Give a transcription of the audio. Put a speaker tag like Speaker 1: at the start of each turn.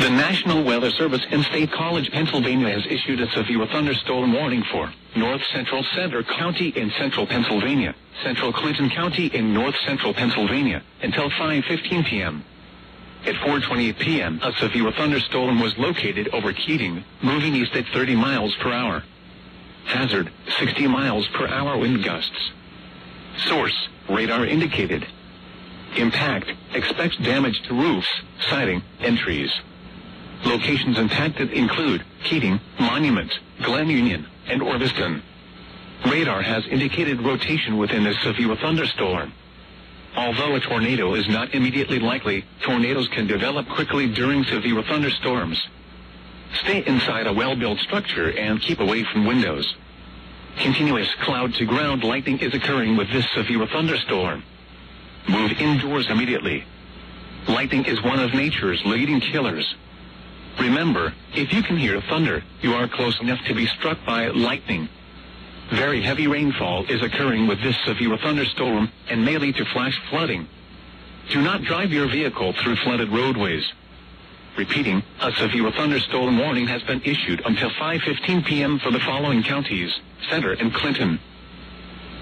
Speaker 1: The National Weather Service in State College, Pennsylvania has issued a severe thunderstorm warning for North Central Center County in central Pennsylvania, Central Clinton County in north central Pennsylvania, until 5:15 p.m. At 4:28 p.m., a severe thunderstorm was located over Keating, moving east at 30 miles per hour. Hazard, 60 miles per hour wind gusts. Source, radar indicated. Impact, expects damage to roofs, siding, and trees. Locations impacted include Keating, Monument, Glen Union, and Orviston. Radar has indicated rotation within this severe thunderstorm. Although a tornado is not immediately likely, tornadoes can develop quickly during severe thunderstorms. Stay inside a well-built structure and keep away from windows. Continuous cloud-to-ground lightning is occurring with this severe thunderstorm. Move indoors immediately. Lightning is one of nature's leading killers. Remember, if you can hear thunder, you are close enough to be struck by lightning. Very heavy rainfall is occurring with this severe thunderstorm and may lead to flash flooding. Do not drive your vehicle through flooded roadways. Repeating, a severe thunderstorm warning has been issued until 5:15 p.m. for the following counties: Center and Clinton.